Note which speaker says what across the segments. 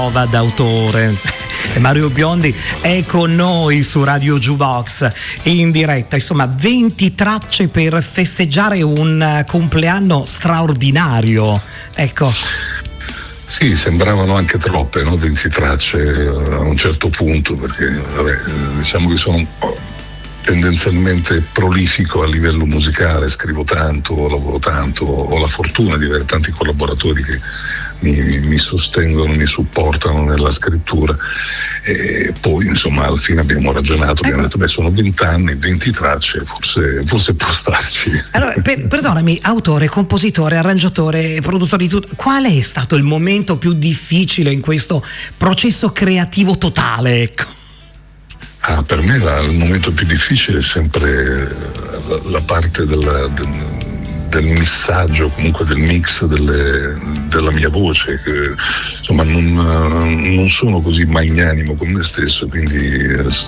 Speaker 1: prova d'autore. Mario Biondi è con noi su Radio Jukebox in diretta. Insomma, 20 tracce per festeggiare un compleanno straordinario. Ecco.
Speaker 2: Sì, sembravano anche troppe, no? 20 tracce a un certo punto, perché vabbè, diciamo che sono un po' tendenzialmente prolifico a livello musicale, scrivo tanto, lavoro tanto, ho la fortuna di avere tanti collaboratori che mi sostengono, mi supportano nella scrittura, e poi insomma alla fine abbiamo ragionato, abbiamo detto beh, sono 20 anni, 20 tracce, forse può starci.
Speaker 1: Allora, perdonami, autore, compositore, arrangiatore, produttore di tutto, qual è stato il momento più difficile in questo processo creativo totale, ecco?
Speaker 2: Per me il momento più difficile è sempre la parte del missaggio, comunque del mix della mia voce, che insomma non sono così magnanimo con me stesso, quindi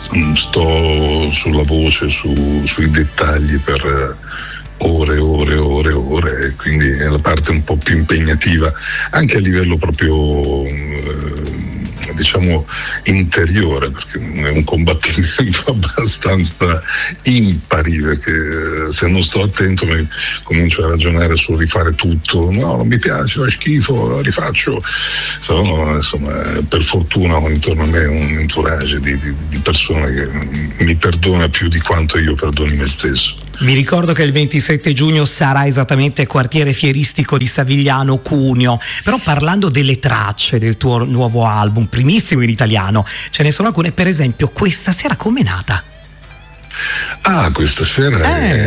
Speaker 2: sto sulla voce, sui dettagli per ore, e quindi è la parte un po' più impegnativa anche a livello proprio diciamo interiore, perché è un combattimento abbastanza impari, perché se non sto attento comincio a ragionare sul rifare tutto, no, non mi piace, fa schifo, lo rifaccio. Insomma, per fortuna ho intorno a me un entourage di persone che mi perdona più di quanto io perdoni me stesso.
Speaker 1: Vi ricordo che il 27 giugno sarà esattamente quartiere fieristico di Savigliano Cuneo, però parlando delle tracce del tuo nuovo album, primissimo in italiano, ce ne sono alcune, per esempio questa sera com'è nata?
Speaker 2: Questa sera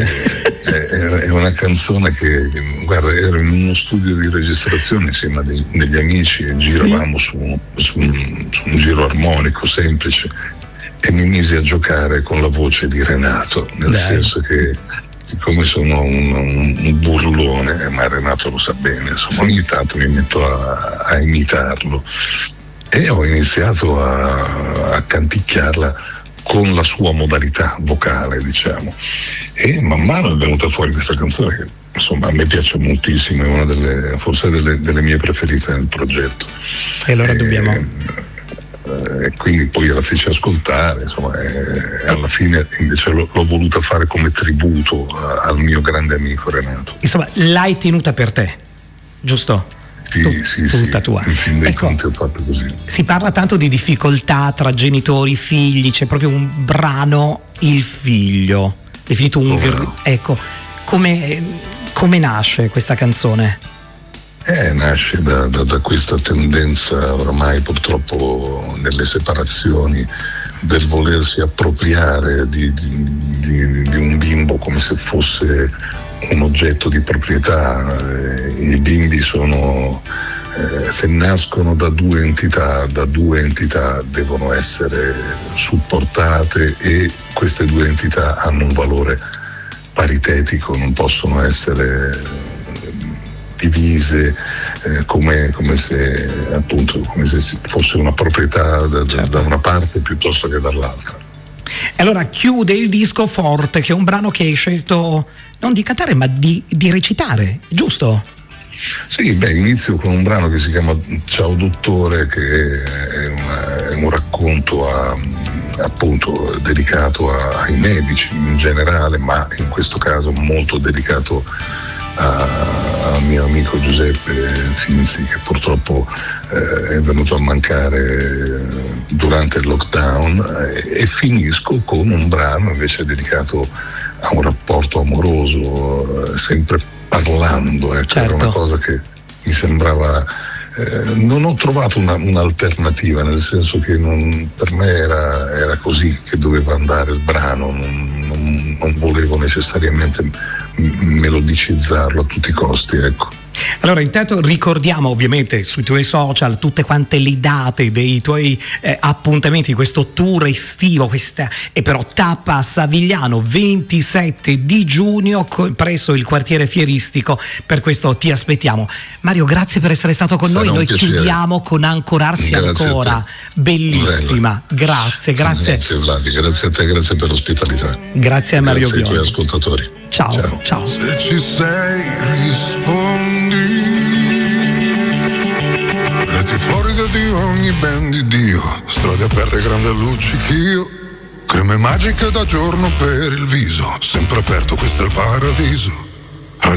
Speaker 2: è una canzone che, guarda, ero in uno studio di registrazione insieme a degli amici e giravamo su un giro armonico semplice e mi misi a giocare con la voce di Renato, nel senso che siccome sono un burlone, ma Renato lo sa bene, insomma, ogni tanto mi metto a imitarlo e ho iniziato a canticchiarla con la sua modalità vocale, diciamo, e man mano è venuta fuori questa canzone che insomma a me piace moltissimo, è una forse delle mie preferite nel progetto.
Speaker 1: E allora dobbiamo...
Speaker 2: E quindi poi la feci ascoltare, insomma, alla fine invece l'ho voluta fare come tributo al mio grande amico Renato.
Speaker 1: Insomma, l'hai tenuta per te, giusto?
Speaker 2: Sì,
Speaker 1: tutta tua.
Speaker 2: In fin dei conti ho fatto così.
Speaker 1: Si parla tanto di difficoltà tra genitori, figli, c'è proprio un brano, Il figlio, definito un ecco, come nasce questa canzone?
Speaker 2: Nasce da questa tendenza ormai purtroppo nelle separazioni del volersi appropriare di un bimbo come se fosse un oggetto di proprietà. I bimbi sono, se nascono da due entità devono essere supportate e queste due entità hanno un valore paritetico, non possono essere divise come se fosse una proprietà da una parte piuttosto che dall'altra.
Speaker 1: Allora chiude il disco forte, che è un brano che hai scelto non di cantare ma di recitare, giusto?
Speaker 2: Sì, inizio con un brano che si chiama Ciao Dottore, che è un racconto appunto dedicato ai medici in generale, ma in questo caso molto dedicato al mio amico Giuseppe Finzi, che purtroppo è venuto a mancare durante il lockdown, e finisco con un brano invece dedicato a un rapporto amoroso, sempre parlando, ecco. Era una cosa che mi sembrava, non ho trovato un'alternativa, nel senso che per me era così che doveva andare il brano, non volevo necessariamente melodicizzarlo a tutti i costi, ecco.
Speaker 1: Allora, intanto ricordiamo ovviamente sui tuoi social tutte quante le date dei tuoi appuntamenti, questo tour estivo, e però tappa a Savigliano 27 di giugno presso il quartiere fieristico. Per questo ti aspettiamo. Mario, grazie per essere stato con noi chiudiamo con Ancorarsi ancora, bellissima. Grazie
Speaker 2: Vladi, grazie a te, grazie per l'ospitalità,
Speaker 1: grazie a Mario Biondi,
Speaker 2: ai tuoi ascoltatori.
Speaker 1: Ciao.
Speaker 3: Se ci sei rispondi, Pareti floride di ogni ben di Dio, strade aperte, grande luccichio, creme magiche da giorno per il viso, sempre aperto, questo è il paradiso.